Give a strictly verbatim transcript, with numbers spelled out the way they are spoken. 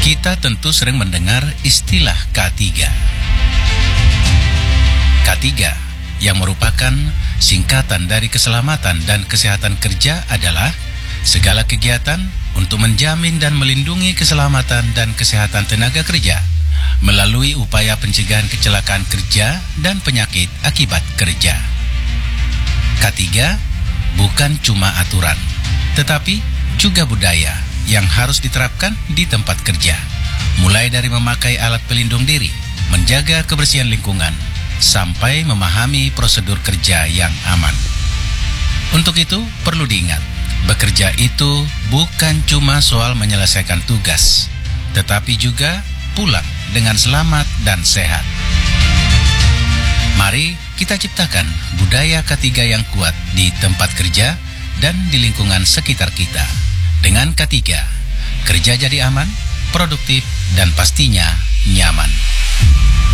Kita tentu sering mendengar istilah K tiga. K tiga yang merupakan singkatan dari keselamatan dan kesehatan kerja adalah segala kegiatan untuk menjamin dan melindungi keselamatan dan kesehatan tenaga kerja melalui upaya pencegahan kecelakaan kerja dan penyakit akibat kerja. K tiga bukan cuma aturan, tetapi juga budaya yang harus diterapkan di tempat kerja, mulai dari memakai alat pelindung diri, menjaga kebersihan lingkungan, sampai memahami prosedur kerja yang aman. Untuk itu, perlu diingat, bekerja itu bukan cuma soal menyelesaikan tugas, tetapi juga pulang dengan selamat dan sehat. Mari kita ciptakan budaya K tiga yang kuat di tempat kerja dan di lingkungan sekitar kita. Dengan K tiga, kerja jadi aman, produktif, dan pastinya nyaman.